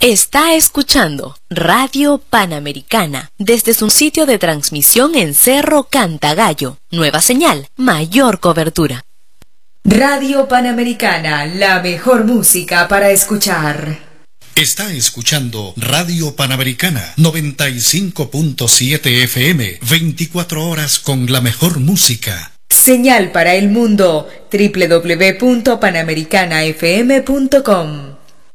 Está escuchando Radio Panamericana desde su sitio de transmisión en Cerro Cantagallo. Nueva señal, mayor cobertura. Radio Panamericana, la mejor música para escuchar. Está escuchando Radio Panamericana 95.7 FM, 24 horas con la mejor música. Señal para el mundo, www.panamericanafm.com.